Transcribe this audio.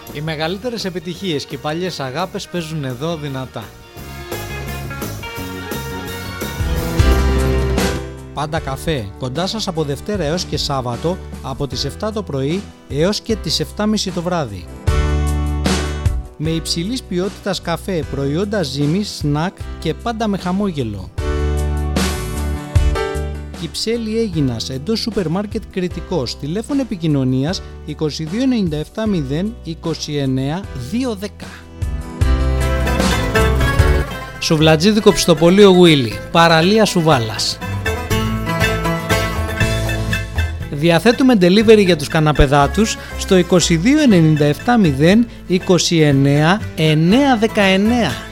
Οι μεγαλύτερες επιτυχίες και οι παλιές αγάπες παίζουν εδώ δυνατά. Πάντα καφέ, κοντά σας από Δευτέρα έως και Σάββατο, από τις 7 το πρωί έως και τις 7.30 το βράδυ. Με υψηλής ποιότητας καφέ, προϊόντα ζύμης, σνακ και πάντα με χαμόγελο. Κυψέλη Αίγινας, εντός σούπερ μάρκετ Κρητικός, τηλέφωνο επικοινωνίας 2297 0 29 210. Σουβλατζίδικο Πιστοπωλείο Γουίλι, παραλία Σουβάλας. Διαθέτουμε delivery για τους καναπεδάτους στο 2297 0 29 919.